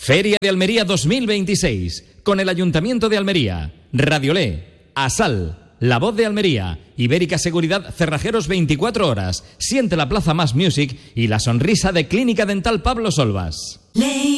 Feria de Almería 2026, con el Ayuntamiento de Almería, Radiolé, Asal, La Voz de Almería, Ibérica Seguridad, Cerrajeros 24 horas, Siente la Plaza Más Music y la sonrisa de Clínica Dental Pablo Solvas.